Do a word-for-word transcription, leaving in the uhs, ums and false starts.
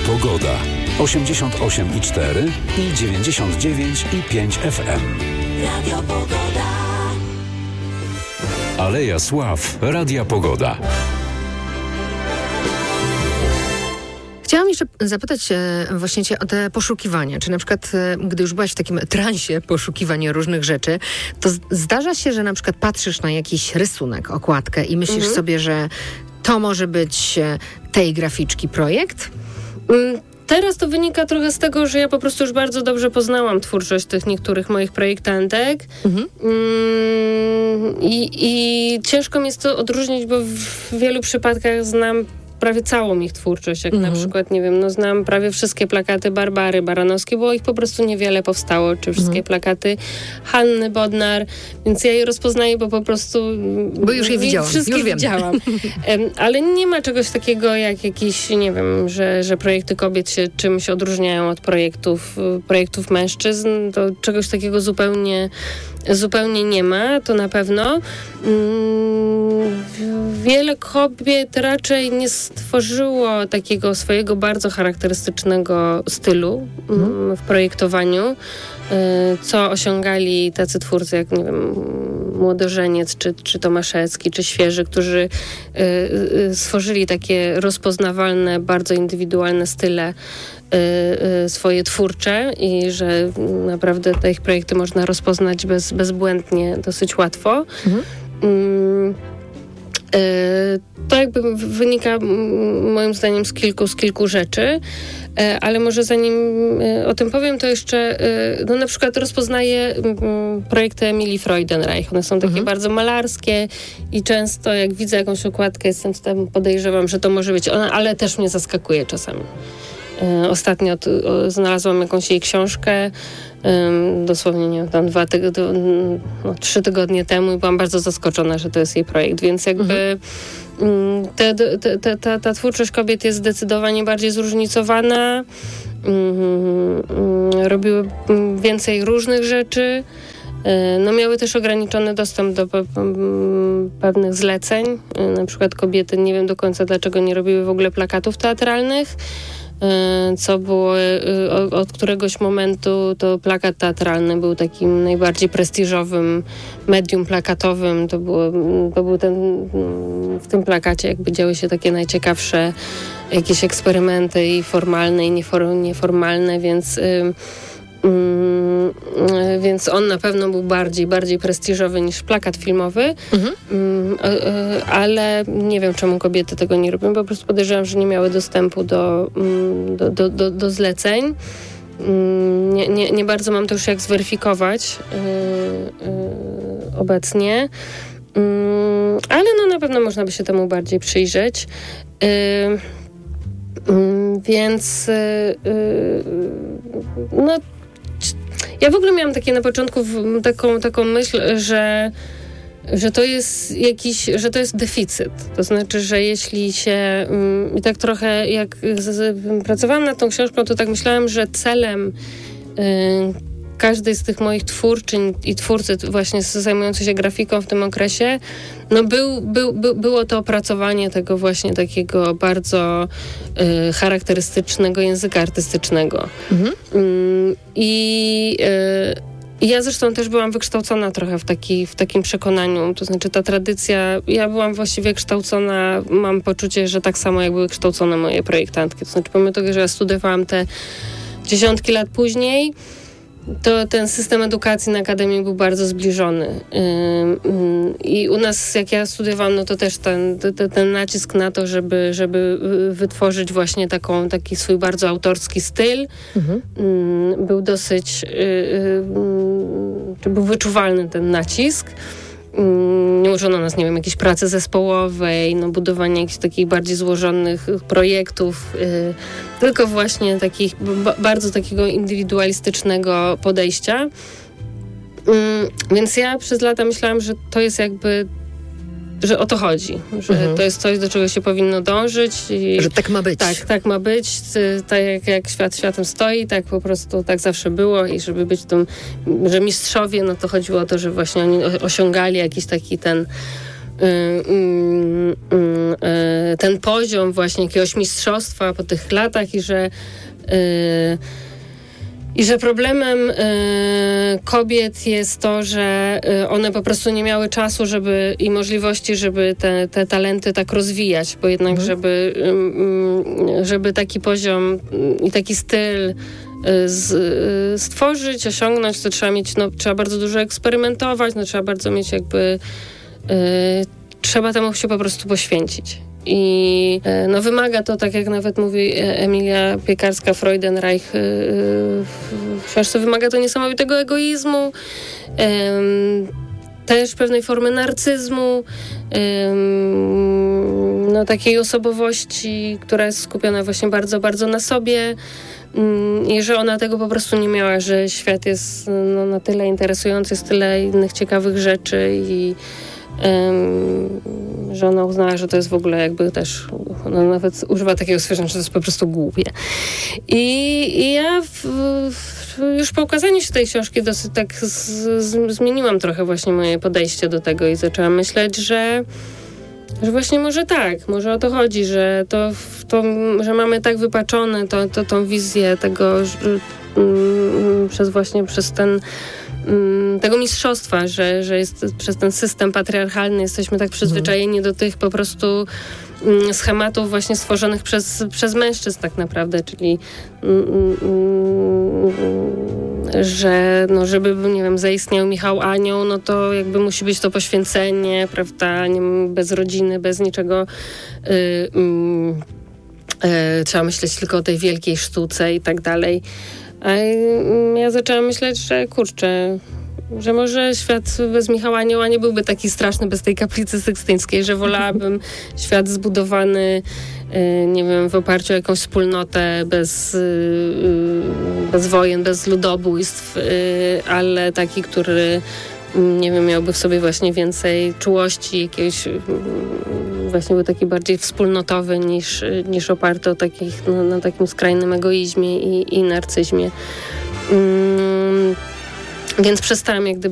Pogoda. osiemdziesiąt osiem i cztery i dziewięćdziesiąt dziewięć i pięć F M. Radio Pogoda. Aleja Sław. Radia Pogoda. Chciałam jeszcze zapytać właśnie cię o te poszukiwania. Czy na przykład, gdy już byłaś w takim transie poszukiwania różnych rzeczy, to zdarza się, że na przykład patrzysz na jakiś rysunek, okładkę i myślisz mhm. sobie, że to może być tej graficzki projekt? Mm. Teraz to wynika trochę z tego, że ja po prostu już bardzo dobrze poznałam twórczość tych niektórych moich projektantek mhm. mm, i, i ciężko mi jest to odróżnić, bo w wielu przypadkach znam prawie całą ich twórczość, jak mhm. na przykład, nie wiem, no znam prawie wszystkie plakaty Barbary Baranowskiej, bo ich po prostu niewiele powstało, czy wszystkie mhm. plakaty Hanny Bodnar, więc ja je rozpoznaję, bo po prostu... Bo już je widziałam, wszystkie już wiem. widziałam. Ale nie ma czegoś takiego jak jakiś, nie wiem, że, że projekty kobiet się czymś odróżniają od projektów, projektów mężczyzn. To czegoś takiego zupełnie zupełnie nie ma, to na pewno. Wiele kobiet raczej nie stworzyło takiego swojego bardzo charakterystycznego stylu mhm. w projektowaniu, co osiągali tacy twórcy jak, nie wiem, Młodożeniec, czy, czy Tomaszewski, czy Świeży, którzy stworzyli takie rozpoznawalne, bardzo indywidualne style swoje twórcze i że naprawdę te ich projekty można rozpoznać bez, bezbłędnie, dosyć łatwo. Mhm. To jakby wynika moim zdaniem z kilku, z kilku rzeczy, ale może zanim o tym powiem, to jeszcze no na przykład rozpoznaję projekty Emilii Freudenreich. One są takie mhm. bardzo malarskie i często jak widzę jakąś okładkę, jestem tam, podejrzewam, że to może być ona, ale też mnie zaskakuje czasami. Ostatnio t, o, znalazłam jakąś jej książkę, um, dosłownie nie wiem, tam dwa tygodnie, no, trzy tygodnie temu i byłam bardzo zaskoczona, że to jest jej projekt, więc jakby um, te, te, te, ta, ta twórczość kobiet jest zdecydowanie bardziej zróżnicowana, um, um, robiły więcej różnych rzeczy, no miały też ograniczony dostęp do pe- pewnych zleceń, na przykład kobiety, nie wiem do końca dlaczego nie robiły w ogóle plakatów teatralnych, co było od któregoś momentu to plakat teatralny był takim najbardziej prestiżowym medium plakatowym. To, było, to był ten, w tym plakacie jakby działy się takie najciekawsze jakieś eksperymenty i formalne i nieformalne, więc Mm, więc on na pewno był bardziej, bardziej prestiżowy niż plakat filmowy, mhm. mm, ale nie wiem, czemu kobiety tego nie robią, bo po prostu podejrzewam, że nie miały dostępu do, do, do, do, do zleceń. Nie, nie, nie bardzo mam to już jak zweryfikować yy, yy, obecnie, yy, ale no na pewno można by się temu bardziej przyjrzeć. Yy, yy, więc yy, no ja w ogóle miałam takie na początku w, taką, taką myśl, że, że to jest jakiś, że to jest deficyt. To znaczy, że jeśli się i tak trochę jak z, z, pracowałam nad tą książką, to tak myślałam, że celem y, każdej z tych moich twórczyń i twórcy właśnie zajmujący się grafiką w tym okresie, no był, był, by, było to opracowanie tego właśnie takiego bardzo y, charakterystycznego języka artystycznego. Mhm. Y, I y, ja zresztą też byłam wykształcona trochę w, taki, w takim przekonaniu, to znaczy ta tradycja, ja byłam właściwie kształcona, mam poczucie, że tak samo jak były kształcone moje projektantki, to znaczy pomimo tego, że ja studiowałam te dziesiątki lat później, to ten system edukacji na Akademii był bardzo zbliżony. I u nas, jak ja studiowałam, no to też ten, ten, ten nacisk na to, żeby, żeby wytworzyć właśnie taką, taki swój bardzo autorski styl, mhm. był dosyć, czy był wyczuwalny ten nacisk. Nie uczono nas, nie wiem, jakiejś pracy zespołowej, no, budowania jakichś takich bardziej złożonych projektów, yy, tylko właśnie takich, b- bardzo takiego indywidualistycznego podejścia. Yy, więc ja przez lata myślałam, że to jest jakby, że o to chodzi, że mhm. to jest coś, do czego się powinno dążyć. I że tak ma być. Tak, tak ma być. Tak jak, jak świat światem stoi, tak po prostu tak zawsze było i żeby być tym, że mistrzowie, no to chodziło o to, że właśnie oni osiągali jakiś taki ten ten poziom właśnie jakiegoś mistrzostwa po tych latach i że I że problemem y, kobiet jest to, że y, one po prostu nie miały czasu żeby i możliwości, żeby te, te talenty tak rozwijać, bo jednak mhm. żeby, y, żeby taki poziom i taki styl y, z, y, stworzyć, osiągnąć, to trzeba mieć, no, trzeba bardzo dużo eksperymentować, no, trzeba bardzo mieć jakby, y, trzeba temu się po prostu poświęcić. I no, wymaga to, tak jak nawet mówi Emilia Piekarska-Freudenreich w książce, wymaga to niesamowitego egoizmu, też pewnej formy narcyzmu, no, takiej osobowości, która jest skupiona właśnie bardzo, bardzo na sobie i że ona tego po prostu nie miała, że świat jest no, na tyle interesujący, jest tyle innych ciekawych rzeczy i Um, że ona uznała, że to jest w ogóle jakby też, ona nawet używa takiego stwierdzenia, że to jest po prostu głupie. I, i ja w, w, już po ukazaniu się tej książki dosyć tak z, z, zmieniłam trochę właśnie moje podejście do tego i zaczęłam myśleć, że że właśnie może tak, może o to chodzi, że to, to że mamy tak wypaczone to, to, tą wizję tego że, um, przez właśnie przez ten tego mistrzostwa, że, że jest przez ten system patriarchalny jesteśmy tak przyzwyczajeni do tych po prostu schematów właśnie stworzonych przez, przez mężczyzn tak naprawdę, czyli że no, żeby, nie wiem, zaistniał Michał Anioł, no to jakby musi być to poświęcenie, prawda, nie, bez rodziny, bez niczego. Yy, yy, trzeba myśleć tylko o tej wielkiej sztuce i tak dalej. A ja zaczęłam myśleć, że kurczę, że może świat bez Michała Anioła nie byłby taki straszny bez tej kaplicy sykstyńskiej, że wolałabym świat zbudowany, nie wiem, w oparciu o jakąś wspólnotę, bez, bez wojen, bez ludobójstw, ale taki, który, nie wiem, miałby w sobie właśnie więcej czułości, jakiegoś właśnie był taki bardziej wspólnotowy niż, niż oparty o takich, no, na takim skrajnym egoizmie i, i narcyzmie. Um, więc przestałam jak gdyby